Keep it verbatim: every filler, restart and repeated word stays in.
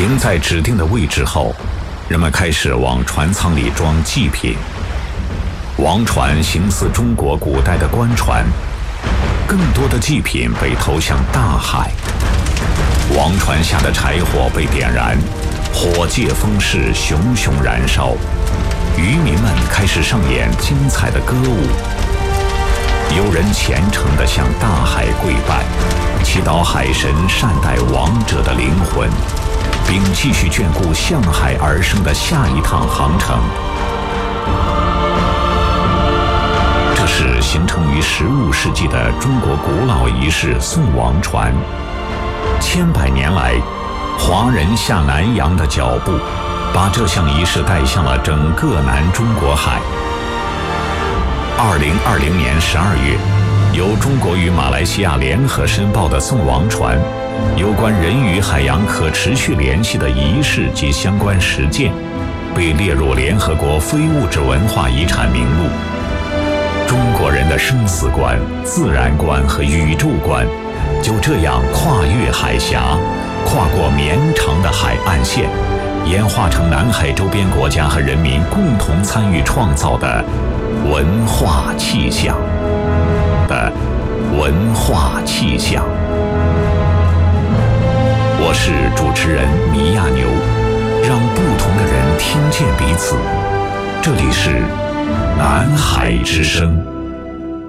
停在指定的位置后，人们开始往船舱里装祭品。王船形似中国古代的官船，更多的祭品被投向大海。王船下的柴火被点燃，火借风势，熊熊燃烧。渔民们开始上演精彩的歌舞。有人虔诚地向大海跪拜，祈祷海神善待亡者的灵魂，并继续眷顾向海而生的下一趟航程。这是形成于十五世纪的中国古老仪式送王船。千百年来，华人下南洋的脚步，把这项仪式带向了整个南中国海。二零二零年十二月，由中国与马来西亚联合申报的送王船有关人与海洋可持续联系的仪式及相关实践，被列入联合国非物质文化遗产名录。中国人的生死观、自然观和宇宙观就这样跨越海峡，跨过绵长的海岸线，演化成南海周边国家和人民共同参与创造的文化气象的文化气象。我是主持人米亚牛，让不同的人听见彼此。这里是南海之声。